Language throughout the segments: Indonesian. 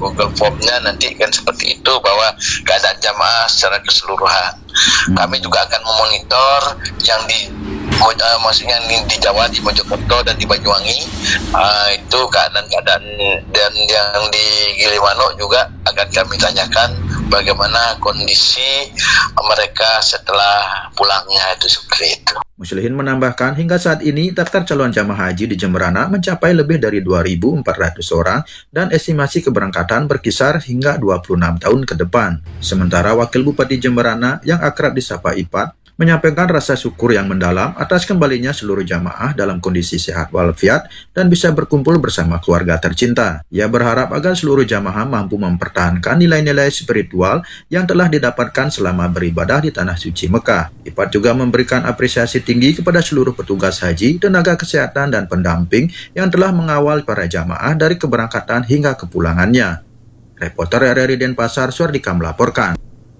Google Form-nya nanti kan seperti itu, bahwa keadaan jamaah secara keseluruhan. Kami juga akan memonitor yang maksudnya di Jawa, di Mojokerto dan di Banyuwangi, itu keadaan dan yang di Gilimanuk juga akan kami tanyakan bagaimana kondisi mereka setelah pulangnya, itu seperti itu. Muslihin menambahkan hingga saat ini daftar calon jamaah haji di Jemberana mencapai lebih dari 2.400 orang dan estimasi keberangkatan berkisar hingga 26 tahun ke depan. Sementara Wakil Bupati Jemberana yang akrab disapa Ipat menyampaikan rasa syukur yang mendalam atas kembalinya seluruh jamaah dalam kondisi sehat walafiat dan bisa berkumpul bersama keluarga tercinta. Ia berharap agar seluruh jamaah mampu mempertahankan nilai-nilai spiritual yang telah didapatkan selama beribadah di Tanah Suci Mekah. Ipat juga memberikan apresiasi tinggi kepada seluruh petugas haji, tenaga kesehatan, dan pendamping yang telah mengawal para jamaah dari keberangkatan hingga kepulangannya. Reporter RRI Denpasar, Suardika melaporkan.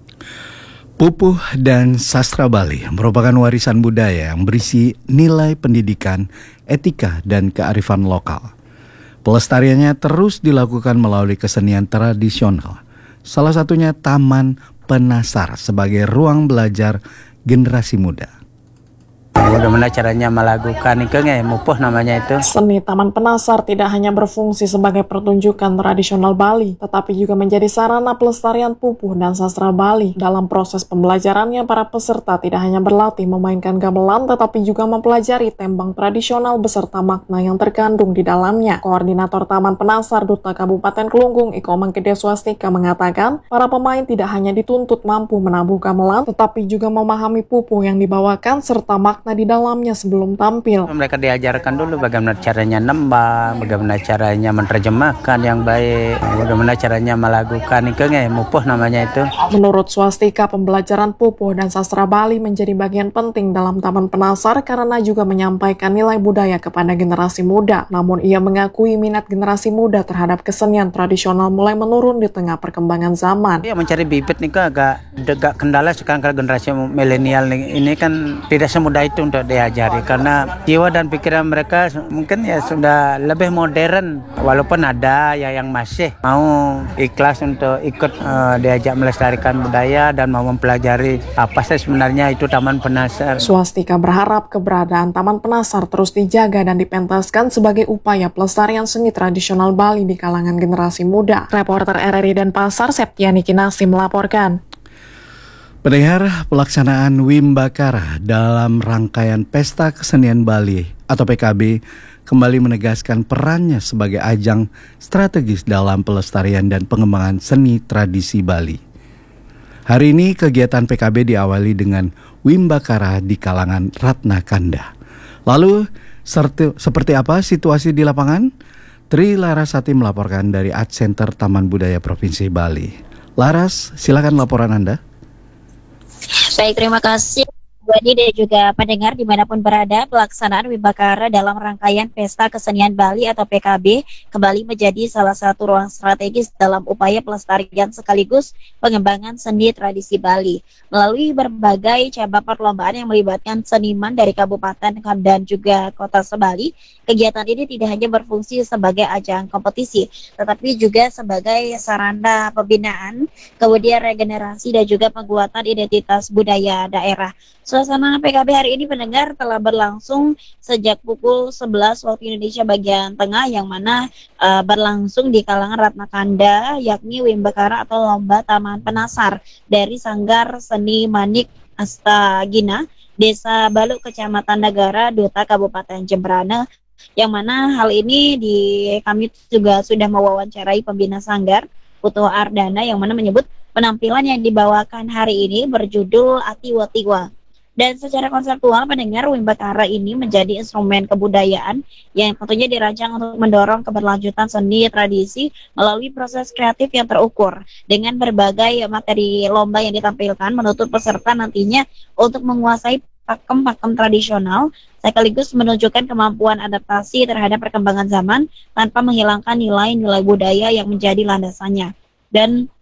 Pupuh dan sastra Bali merupakan warisan budaya yang berisi nilai pendidikan, etika, dan kearifan lokal. Pelestariannya terus dilakukan melalui kesenian tradisional. Salah satunya Taman Penasar sebagai ruang belajar generasi muda. Bagaimana caranya melakukan mupuh namanya itu. Seni Taman Penasar tidak hanya berfungsi sebagai pertunjukan tradisional Bali, tetapi juga menjadi sarana pelestarian pupuh dan sastra Bali. Dalam proses pembelajarannya, para peserta tidak hanya berlatih memainkan gamelan, tetapi juga mempelajari tembang tradisional beserta makna yang terkandung di dalamnya. Koordinator Taman Penasar Duta Kabupaten Kelungkung, Iko Mangkede Swastika, mengatakan, para pemain tidak hanya dituntut mampu menabuh gamelan, tetapi juga memahami pupuh yang dibawakan serta makna di dalamnya sebelum tampil. Mereka diajarkan dulu bagaimana caranya nembang, bagaimana caranya menerjemahkan yang baik, bagaimana caranya melakukan mupuh namanya itu. Menurut Swastika, pembelajaran pupuh dan sastra Bali menjadi bagian penting dalam Taman Penasar karena juga menyampaikan nilai budaya kepada generasi muda. Namun ia mengakui minat generasi muda terhadap kesenian tradisional mulai menurun di tengah perkembangan zaman. Ya, mencari bibit nih agak kendala sekarang kalau generasi milenial ini kan tidak semudah itu untuk diajari karena jiwa dan pikiran mereka mungkin ya sudah lebih modern, walaupun ada ya yang masih mau ikhlas untuk ikut diajak melestarikan budaya dan mau mempelajari apa sih sebenarnya itu Taman Penasar. Swastika berharap keberadaan Taman Penasar terus dijaga dan dipentaskan sebagai upaya pelestarian seni tradisional Bali di kalangan generasi muda. Reporter RRI Denpasar, Septiani Kinasi melaporkan. Pendengar, pelaksanaan Wimbakara dalam rangkaian Pesta Kesenian Bali atau PKB kembali menegaskan perannya sebagai ajang strategis dalam pelestarian dan pengembangan seni tradisi Bali. Hari ini kegiatan PKB diawali dengan Wimbakara di kalangan Ratna Kanda. Lalu, seperti apa situasi di lapangan? Tri Larasati melaporkan dari Art Center Taman Budaya Provinsi Bali. Laras, silakan laporan Anda. Baik, terima kasih Wadi dan juga pendengar dimanapun berada. Pelaksanaan Wimbakara dalam rangkaian Pesta Kesenian Bali atau PKB kembali menjadi salah satu ruang strategis dalam upaya pelestarian sekaligus pengembangan seni tradisi Bali. Melalui berbagai cabang perlombaan yang melibatkan seniman dari kabupaten dan juga kota Sebali, kegiatan ini tidak hanya berfungsi sebagai ajang kompetisi, tetapi juga sebagai sarana pembinaan, kemudian regenerasi dan juga penguatan identitas budaya daerah. Suasana PKB hari ini pendengar telah berlangsung sejak pukul 11 waktu Indonesia bagian tengah, yang mana berlangsung di kalangan Ratna Kanda, yakni Wimbakara atau Lomba Taman Penasar dari Sanggar Seni Manik Astagina, Desa Baluk, Kecamatan Nagara, Duta Kabupaten Jemberana, yang mana hal ini kami juga sudah mewawancarai pembina Sanggar, Putu Ardana, yang mana menyebut penampilan yang dibawakan hari ini berjudul Atiwa-Tiwa. Dan secara konseptual pendengar, Wimbakara ini menjadi instrumen kebudayaan yang tentunya dirancang untuk mendorong keberlanjutan seni tradisi melalui proses kreatif yang terukur. Dengan berbagai materi lomba yang ditampilkan menuntut peserta nantinya untuk menguasai pakem-pakem tradisional sekaligus menunjukkan kemampuan adaptasi terhadap perkembangan zaman tanpa menghilangkan nilai-nilai budaya yang menjadi landasannya. Dan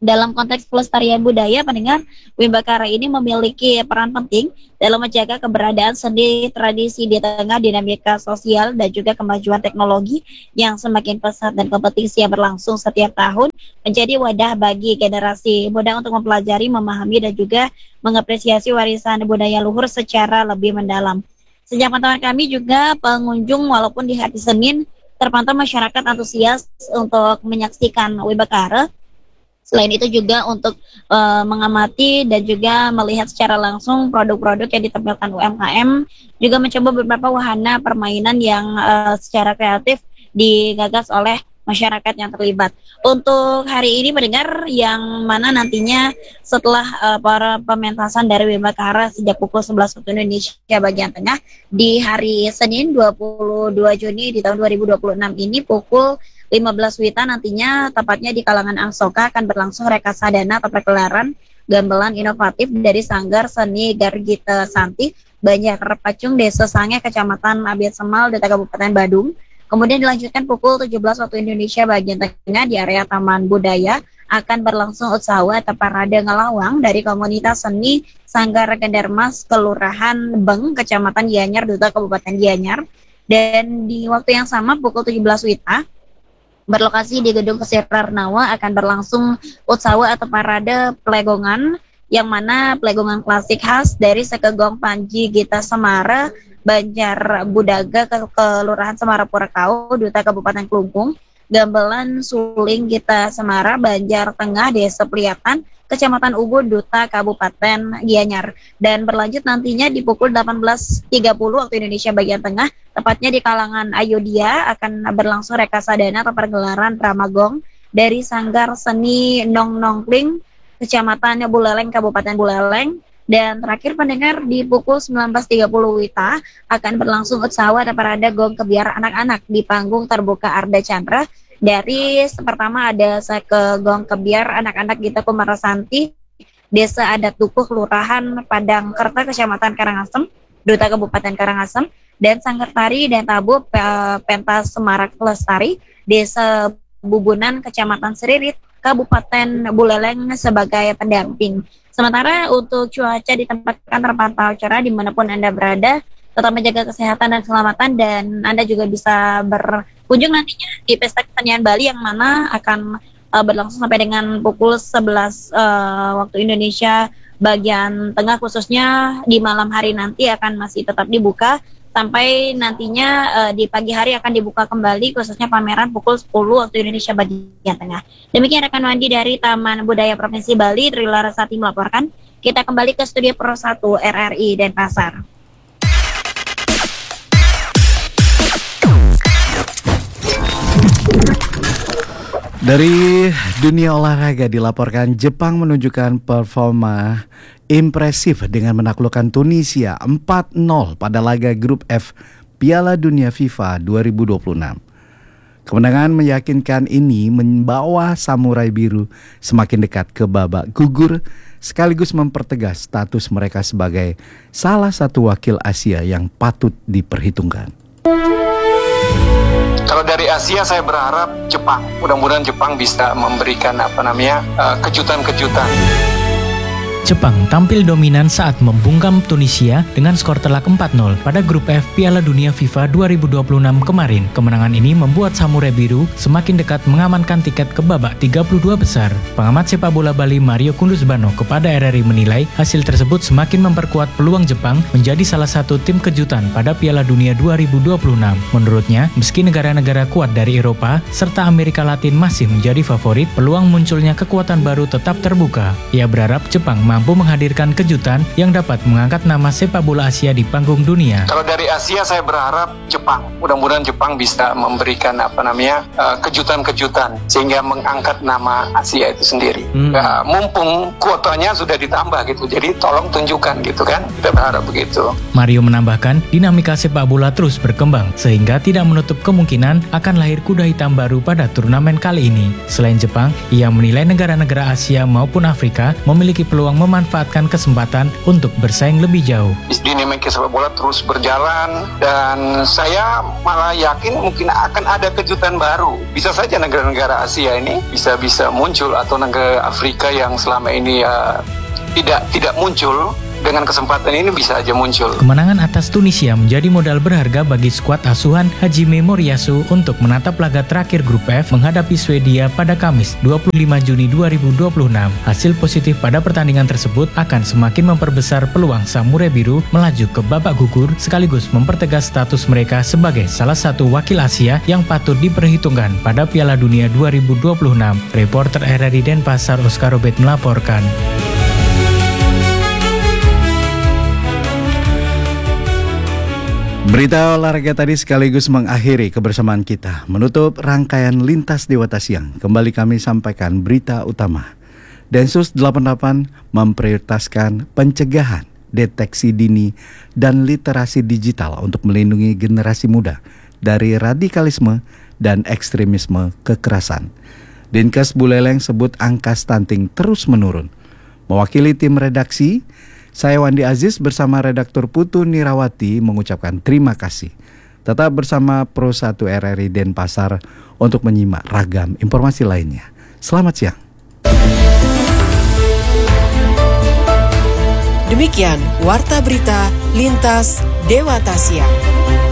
Dalam konteks pelestarian budaya, pendengar, Wimbakara ini memiliki peran penting dalam menjaga keberadaan seni tradisi di tengah dinamika sosial dan juga kemajuan teknologi yang semakin pesat, dan kompetisi yang berlangsung setiap tahun menjadi wadah bagi generasi muda untuk mempelajari, memahami, dan juga mengapresiasi warisan budaya luhur secara lebih mendalam. Sejak pantauan kami juga, pengunjung walaupun di hari Senin terpantau masyarakat antusias untuk menyaksikan Wimbakara. Selain itu juga untuk mengamati dan juga melihat secara langsung produk-produk yang ditampilkan UMKM, juga mencoba beberapa wahana permainan yang secara kreatif digagas oleh masyarakat yang terlibat. Untuk hari ini pendengar, yang mana nantinya setelah para pementasan dari Wimbakara sejak pukul 11 waktu Indonesia bagian tengah di hari Senin 22 Juni di tahun 2026 ini pukul 15 WITA nantinya, tepatnya di kalangan Angsoka, akan berlangsung reksadana atau pergelaran gamelan inovatif dari Sanggar Seni Gargita Santi, Banjar Pacung, Desa Sange, Kecamatan Abiat Semal, Data Kabupaten Badung. Kemudian dilanjutkan pukul 17 waktu Indonesia bagian tengah di area Taman Budaya, akan berlangsung utsawa atau parade ngelawang dari komunitas seni Sanggar Gendarmas, Kelurahan Beng, Kecamatan Gianyar, Duta Kabupaten Gianyar. Dan di waktu yang sama pukul 17 WITA, berlokasi di Gedung Kesir Rarnawa, akan berlangsung utsawa atau parade pelegongan, yang mana pelegongan klasik khas dari Sekegong Panji Gita Semara, Banjar Budaga, Kelurahan Semara Purakau, Duta Kabupaten Klungkung, Gamelan Suling Gita Semara, Banjar Tengah, Desa Priatan, Kecamatan Ubud, Duta Kabupaten Gianyar. Dan berlanjut nantinya di pukul 18.30 waktu Indonesia bagian tengah, tepatnya di kalangan Ayodhya, akan berlangsung reksadana atau pergelaran Ramagong dari Sanggar Seni Nong Nongkling, Kecamatan Buleleng, Kabupaten Buleleng. Dan terakhir pendengar, di pukul 19.30 WITA akan berlangsung utsawa dan parade gong kebiar anak-anak di panggung terbuka Arda Chandra. Dari pertama ada Sekegong Kebiar anak-anak Gita Kumarasanti, Desa Adat Dukuh, Kelurahan Padang Kerta, Kecamatan Karangasem, Duta Kabupaten Karangasem, dan Sanggar Tari dan Tabu Pentas Semarak Lestari, Desa Bubunan, Kecamatan Seririt, Kabupaten Buleleng sebagai pendamping. Sementara untuk cuaca ditempatkan terpantau cerah dimanapun Anda berada, tetap menjaga kesehatan dan keselamatan, dan Anda juga bisa berkunjung nantinya di Pesta Kesenian Bali yang mana akan berlangsung sampai dengan pukul 11 waktu Indonesia bagian tengah, khususnya di malam hari nanti akan masih tetap dibuka sampai nantinya di pagi hari akan dibuka kembali, khususnya pameran pukul 10 waktu Indonesia bagian tengah. Demikian rekan Wandi dari Taman Budaya Provinsi Bali, Tri Larasati melaporkan. Kita kembali ke studio Pro 1 RRI Denpasar. Dari dunia olahraga dilaporkan Jepang menunjukkan performa impresif dengan menaklukkan Tunisia 4-0 pada laga grup F Piala Dunia FIFA 2026. Kemenangan meyakinkan ini membawa Samurai Biru semakin dekat ke babak gugur, sekaligus mempertegas status mereka sebagai salah satu wakil Asia yang patut diperhitungkan. Kalau dari Asia saya berharap Jepang. Mudah-mudahan Jepang bisa memberikan kejutan-kejutan. Jepang tampil dominan saat membungkam Tunisia dengan skor telak 4-0 pada grup F Piala Dunia FIFA 2026 kemarin. Kemenangan ini membuat Samurai Biru semakin dekat mengamankan tiket ke babak 32 besar. Pengamat sepak bola Bali Mario Kundusbano kepada RRI menilai hasil tersebut semakin memperkuat peluang Jepang menjadi salah satu tim kejutan pada Piala Dunia 2026. Menurutnya, meski negara-negara kuat dari Eropa serta Amerika Latin masih menjadi favorit, peluang munculnya kekuatan baru tetap terbuka. Ia berharap Jepang mampu menghadirkan kejutan yang dapat mengangkat nama sepak bola Asia di panggung dunia. Kalau dari Asia saya berharap Jepang. Mudah-mudahan Jepang bisa memberikan kejutan-kejutan sehingga mengangkat nama Asia itu sendiri. Mumpung kuotanya sudah ditambah gitu. Jadi tolong tunjukkan gitu kan. Kita berharap begitu. Mario menambahkan, dinamika sepak bola terus berkembang sehingga tidak menutup kemungkinan akan lahir kuda hitam baru pada turnamen kali ini. Selain Jepang, ia menilai negara-negara Asia maupun Afrika memiliki peluang memanfaatkan kesempatan untuk bersaing lebih jauh. Dinamika sepak bola terus berjalan dan saya malah yakin mungkin akan ada kejutan baru. Bisa saja negara-negara Asia ini bisa muncul atau negara Afrika yang selama ini tidak muncul. Dengan kesempatan ini bisa aja muncul. Kemenangan atas Tunisia menjadi modal berharga bagi skuad asuhan Hajime Moriyasu untuk menatap laga terakhir grup F menghadapi Swedia pada Kamis 25 Juni 2026. Hasil positif pada pertandingan tersebut akan semakin memperbesar peluang Samurai Biru melaju ke babak gugur sekaligus mempertegas status mereka sebagai salah satu wakil Asia yang patut diperhitungkan pada Piala Dunia 2026. Reporter RRI Denpasar Oscar Robert melaporkan. Berita olahraga tadi sekaligus mengakhiri kebersamaan kita. Menutup rangkaian Lintas Dewata Siang, kembali kami sampaikan berita utama. Densus 88 memprioritaskan pencegahan, deteksi dini, dan literasi digital untuk melindungi generasi muda dari radikalisme dan ekstremisme kekerasan. Dinkes Buleleng sebut angka stunting terus menurun. Mewakili tim redaksi, saya Wandi Aziz bersama redaktur Putu Nirawati mengucapkan terima kasih. Tetap bersama Pro 1 RRI Denpasar untuk menyimak ragam informasi lainnya. Selamat siang. Demikian Warta Berita Lintas Dewata Siang.